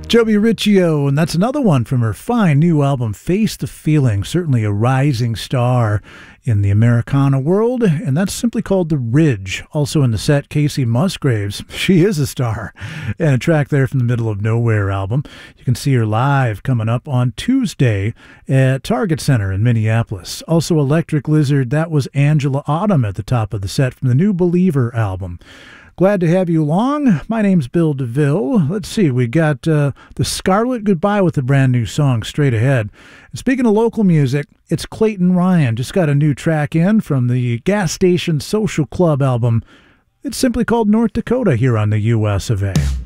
Joby Riccio, and that's another one from her fine new album, Face the Feeling, certainly a rising star in the Americana world, and that's simply called The Ridge. Also in the set, Casey Musgraves. She is a star. And a track there from the Middle of Nowhere album. You can see her live coming up on Tuesday at Target Center in Minneapolis. Also Electric Lizard, that was Angela Autumn at the top of the set from the New Believer album. Glad to have you along. My name's Bill DeVille. Let's see, we got the Scarlet Goodbye with a brand new song straight ahead. And speaking of local music, it's Clayton Ryan. Just got a new track in from the Gas Station Social Club album. It's simply called North Dakota here on the US of A.